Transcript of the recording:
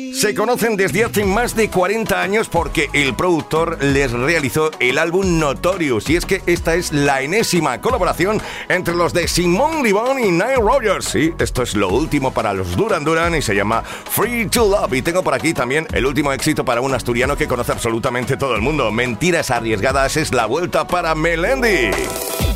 Se conocen desde hace más de 40 años porque el productor les realizó el álbum Notorious. Y es que esta es la enésima colaboración entre los de Simon Le Bon y Nile Rodgers. Sí, esto es lo último para los Duran Duran y se llama Free to Love. Y tengo por aquí también el último éxito para un asturiano que conoce absolutamente todo el mundo. Mentiras arriesgadas es la vuelta para Melendi.